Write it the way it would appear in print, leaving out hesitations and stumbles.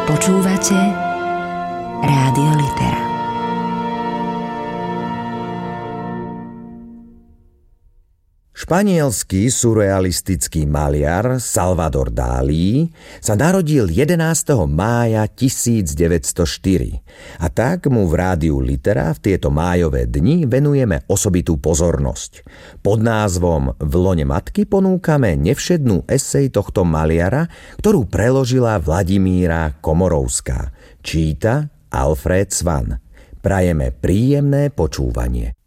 Počúvate Rádio Litera. Španielský surrealistický maliar Salvador Dalí sa narodil 11. mája 1904 a tak mu v Rádiu Litera v tieto májové dni venujeme osobitú pozornosť. Pod názvom V lone matky ponúkame nevšednú esej tohto maliara, ktorú preložila Vladimíra Komorovská. Číta Alfred Svan. Prajeme príjemné počúvanie.